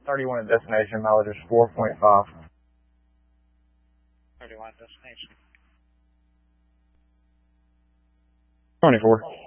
31 at destination, mileage is 4.5. 31 at destination. 24.